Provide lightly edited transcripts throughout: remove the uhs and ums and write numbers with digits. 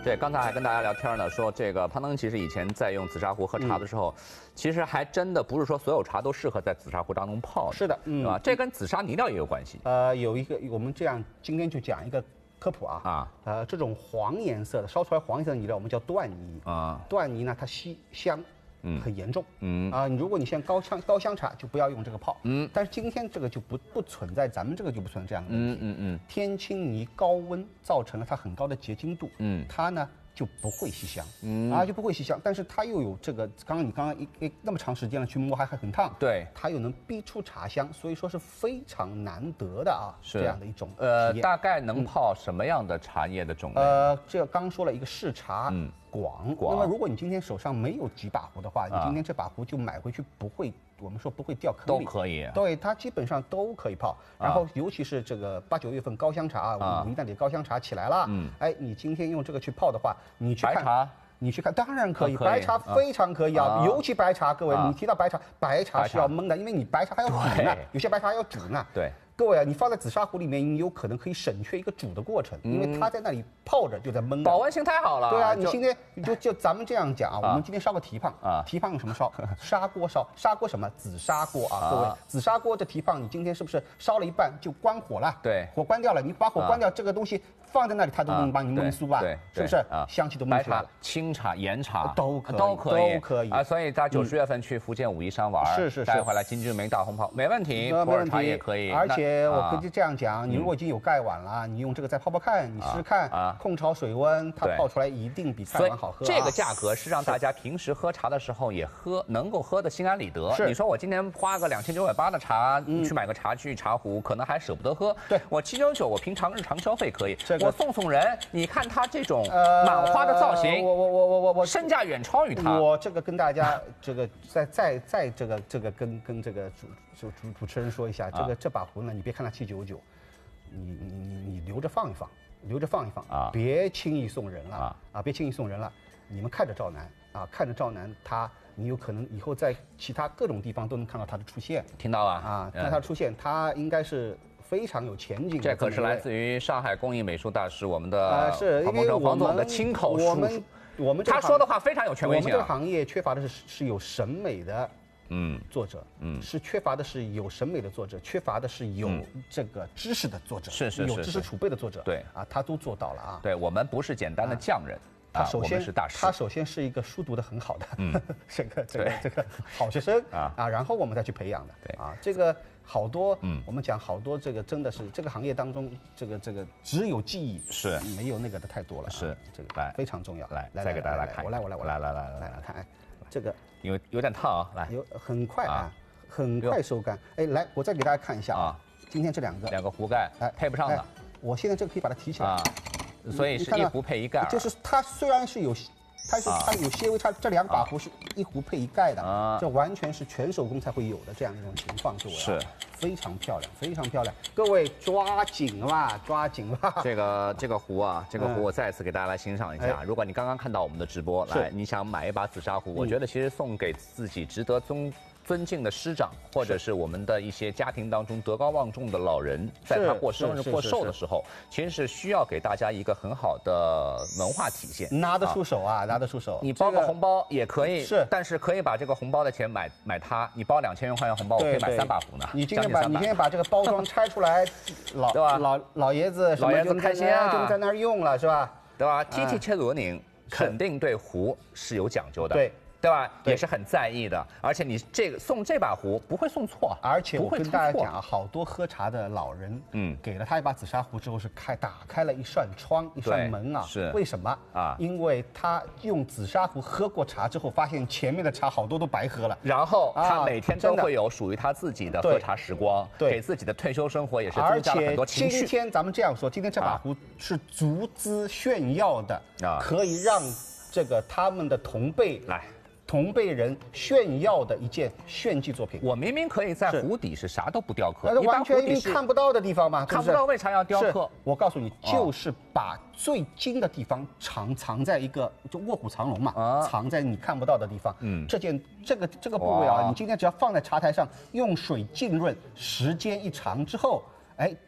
这刚才还跟大家聊天呢，说这个攀登其实以前在用紫砂壶喝茶的时候，其实还真的不是说所有茶都适合在紫砂壶当中泡。 是的， 是吧？这跟紫砂泥料也有关系。 有一个，我们这样今天就讲一个科普啊。这种黄颜色的烧出来黄颜色的泥料，我们叫椴泥啊。椴泥呢，它吸香。很严重，如果你像高香茶就不要用这个泡，但是今天这个就不存在，咱们这个就不存在这样的问题，天青泥高温造成了它很高的结晶度，它呢就不会吸香，就不会吸香，但是它又有这个，你刚刚那么长时间了去摸还很烫， 对， 它又能逼出茶香，所以说是非常难得的啊，这样的一种体验。 大概能泡什么样的茶叶的种类？ 这刚说了一个视茶。广，那么如果你今天手上没有几把壶的话，你今天这把壶就买回去不会，我们说不会掉坑里， 都可以。 对，它基本上都可以泡。然后尤其是这个8、9月份高香茶啊，一旦这高香茶起来了，你今天用这个去泡的话，你去看白茶， 你去看，当然可以，白茶非常可以啊，尤其白茶，各位，你提到白茶是要焖的，因为你白茶还要煮呢，有些白茶还要煮呢， 对。 各位啊，你放在紫砂壶里面，你有可能可以省却一个煮的过程，因为它在那里泡着就在焖。 保温性太好了。 对啊，你今天就咱们这样讲啊，我们今天烧个蹄膀啊，蹄膀用什么烧？砂锅烧，砂锅什么？紫砂锅啊，各位，紫砂锅这蹄膀，你今天是不是烧了一半就关火了？ 对， 火关掉了，你把火关掉，这个东西放在那里，它都能帮你焖酥吧？ 对， 是不是？香气都焖出来了。 清茶、岩茶都可以啊，所以在9、10月份去福建武夷山玩， 是带回来金骏眉大红袍没问题，普洱茶也可以。 而且我可以这样讲，你如果已经有盖碗了，你用这个再泡泡看，你试试看，控炒水温，它泡出来一定比盖碗好喝。 这个价格是让大家平时喝茶的时候也能够喝得心安理得。你说我今天花个2980的茶去买个茶具、茶壶，可能还舍不得喝。 对， 我799，我平常日常消费可以。我送人，你看它这种满花的造型，我身价远超于它。 我这个跟大家这个再这个跟这个主持人说一下，这把壶呢，你别看它799，你留着放一放啊，别轻易送人了啊，别轻易送人了。你们看着赵楠啊，看着赵楠你有可能以后在其他各种地方都能看到他的出现。 听到了啊，看他出现，他应该是非常有前景的。 这可是来自于上海工艺美术大师我们的是因为黄总的亲口述。 我们他说的话非常有权威性。 我们这个行业缺乏的是有审美的作者，是缺乏的是有审美的作者，缺乏的是有这个知识的作者， 是有知识储备的作者。 对啊，他都做到了啊。 对，我们不是简单的匠人。 他首先是大师， 他首先是一个书读得很好的，这个好学生啊，然后我们再去培养的。 对啊，这个好多，我们讲好多这个真的是这个行业当中，这个只有技艺是没有那个的太多了。 是这个非常重要。 来，再给大家看， 我来看，哎，这个有点烫啊，来， 很快啊，很快收干。哎，来，我再给大家看一下啊，今天这两个壶盖，配不上的。 我现在这个可以把它提起来。 所以是一壶配一盖， 就是它虽然是有，它有些微差，这2把壶是一壶配一盖的，这完全是全手工才会有的这样一种情况，各位是非常漂亮，非常漂亮，各位抓紧了，抓紧了。 这个壶啊，这个壶我再一次给大家来欣赏一下。如果你刚刚看到我们的直播，来，你想买一把紫砂壶，我觉得其实送给自己值得尊敬的师长，或者是我们的一些家庭当中德高望重的老人，在他过生日、过寿的时候，其实是需要给大家一个很好的文化体现。 拿得出手啊，拿得出手。 你包个红包也可以，但是可以把这个红包的钱买它。你包2000元红包，我可以买3把壶呢。 你今天把这个包装拆出来，老爷子开心啊， 就在那儿用了是吧？ 对吧？TT切罗宁肯定对壶是有讲究的。对吧？也是很在意的，而且你送这把壶不会送错， 而且我跟大家讲，好多喝茶的老人，给了他一把紫砂壶之后是打开了一扇窗、一扇门啊。 是为什么啊？因为他用紫砂壶喝过茶之后，发现前面的茶好多都白喝了， 然后他每天都会有属于他自己的喝茶时光，给自己的退休生活也是增加了很多情绪。 今天咱们这样说，今天这把壶是足资炫耀的，可以让这个他们的同辈人炫耀的一件炫技作品。 我明明可以在壶底是啥都不雕刻， 完全你看不到的地方嘛， 看不到为啥要雕刻？ 我告诉你，就是把最精的地方藏在一个就卧虎藏龙嘛，藏在你看不到的地方。这个部位啊，你今天只要放在茶台上，用水浸润，时间一长之后，哎。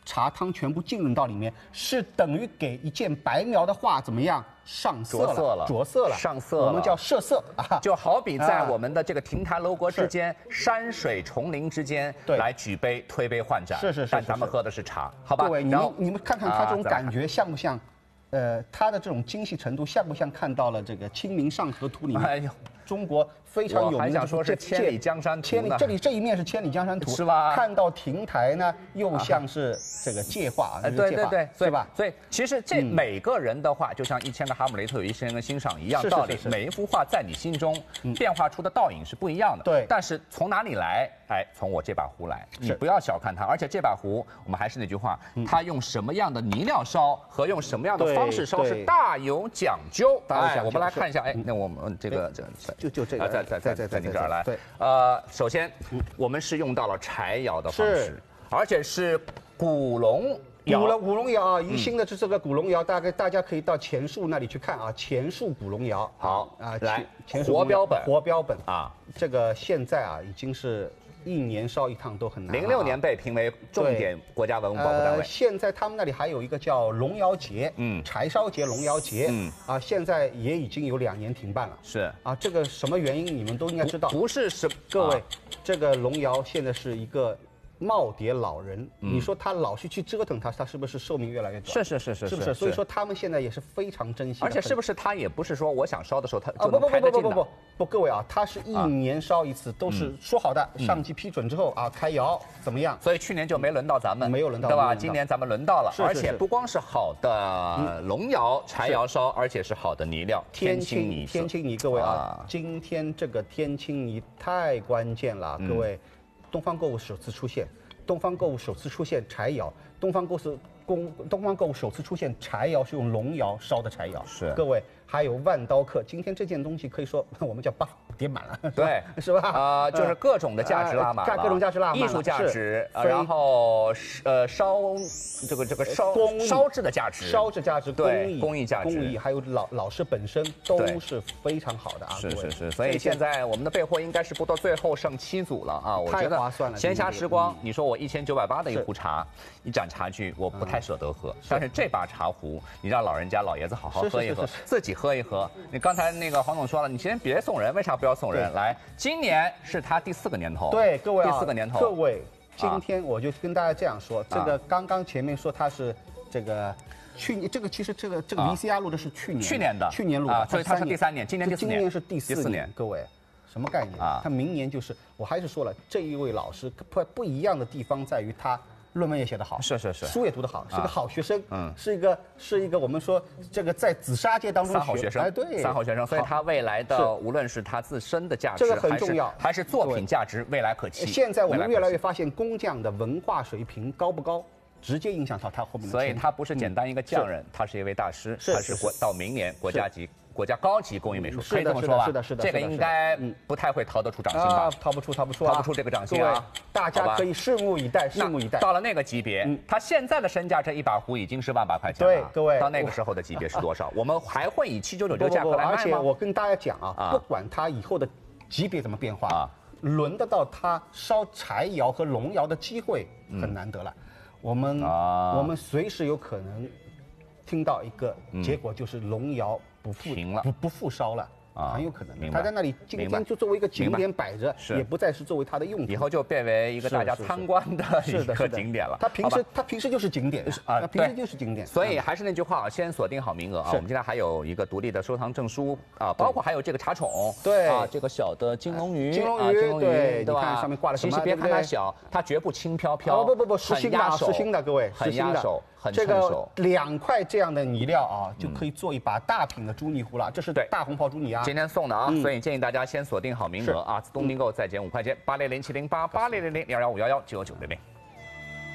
茶汤全部浸润到里面，是等于给一件白描的画怎么样上色了，着色了， 上色了， 我们叫设色啊， 就好比在我们的这个亭台楼阁之间、山水丛林之间来举杯推杯换盏。 是， 但咱们喝的是茶，好吧？ 各位，你们看看它这种感觉像不像？它的这种精细程度像不像看到了这个《清明上河图》里面？哎呦，中国非常有名的， 说是千里江山图呢。 这一面是千里江山图， 是吧？ 看到亭台呢，又像是这个界画， 对， 是吧？ 所以其实这每个人的画，就像1000个哈姆雷特有1000个欣赏一样道理。每一幅画在你心中变化出的倒影是不一样的。 对， 但是从哪里来？哎，从我这把壶来，你不要小看它。而且这把壶，我们还是那句话，它用什么样的泥料烧和用什么样的方式烧是大有讲究。哎，我们来看一下，哎，那我们这个就这个， 在您这儿来。对，首先我们是用到了柴窑的方式，而且是古龙窑啊，宜兴的这个古龙窑，大家可以到钱树那里去看啊，钱树古龙窑。 好啊，来活标本啊， 这个现在啊已经是1年烧一趟都很难。 06年被评为重点国家文物保护单位。 现在他们那里还有一个叫龙窑节，柴烧节、龙窑节，现在也已经有2年停办了。 是啊， 这个什么原因你们都应该知道。 不是各位，这个龙窑现在是一个耄耋老人，你说他老是去折腾它，是不是寿命越来越短？ 是不是？ 所以说他们现在也是非常珍惜。 而且是不是他也不是说我想烧的时候他就能开得进的？ 不，各位啊，他是1年烧一次，都是说好的，上级批准之后啊开窑怎么样？ 所以去年就没轮到咱们， 没有轮到， 对吧？今年咱们轮到了，而且不光是好的龙窑、柴窑烧，而且是好的泥料天青泥。 各位啊，今天这个天青泥太关键了，各位。东方购物首次出现柴窑，东方购物首次出现柴窑是用龙窑烧的柴窑， 是各位还有万刀刻，今天这件东西可以说我们叫buff叠满了， 对， 是吧？ 就是各种的价值拉满了， 各种价值拉满了， 艺术价值，然后烧制的价值，工艺价值， 还有老师本身都是非常好的啊。 是，所以现在我们的备货应该是不到最后剩7组了啊！我觉得划算了。 闲暇时光，你说我1980的一壶茶，一盏茶具，我不太舍得喝，但是这把茶壶，你让老爷子好好喝一喝，自己喝一喝。你刚才那个黄总说了，你先别送人，为啥不要送人？来，今年是他第4个年头， 对各位第4个年头， 各位。今天我就跟大家这样说，这个刚刚前面说它是这个其实这个 VCR 录的是去年录的， 所以它是第3年，今年是第4年，各位什么概念啊？他明年就是我还是说了，这一位老师不一样的地方在于他论文也写得好， 是， 书也读得好，是个好学生，是一个我们说这个在紫砂界当中 3好学生， 哎对 ，3好学生，所以他未来的无论是他自身的价值， 这个很重要， 还是作品价值，未来可期。 现在我们越来越发现工匠的文化水平高不高，直接影响到他后面的。 所以他不是简单一个匠人，他是一位大师，他是到明年国家高级工艺美术，可以这么说吧？ 是的， 这个应该不太会逃得出掌心吧？ 逃不出这个掌心啊！ 大家可以拭目以待，拭目以待。 到了那个级别，他现在的身价这一把壶已经是1万把块钱了。 对，各位， 到那个时候的级别是多少？我们还会以7999价格来卖吗？ 而且我跟大家讲啊，不管他以后的级别怎么变化，轮得到他烧柴窑和龙窑的机会很难得了。我们随时有可能听到一个结果，就是龙窑不复烧了，很有可能。他在那里今天就作为一个景点摆着，也不再是作为他的用途。 以后就变为一个大家参观的一个景点了。 他平时就是景点啊，平时就是景点。 所以还是那句话啊，先锁定好名额啊。我们今天还有一个独立的收藏证书啊，包括还有这个茶宠， 对啊，这个小的金龙鱼， 对， 对吧？ 上面挂了什么？ 其实别看它小，它绝不轻飘飘。 不，实心的，各位， 很压手。 这个2块这样的泥料啊，就可以做一把大品的朱泥壶了。这是大红袍朱泥啊， 今天送的啊，所以建议大家先锁定好名额啊，自动订购再减5块钱，80070880002115119900。